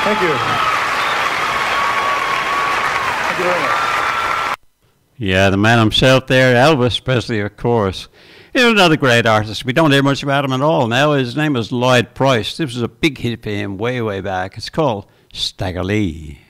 Thank you. Thank you very much. Yeah, the man himself there, Elvis Presley, of course. He was another great artist. We don't hear much about him at all now. His name is Lloyd Price. This was a big hit for him way, way back. It's called Staggerlee.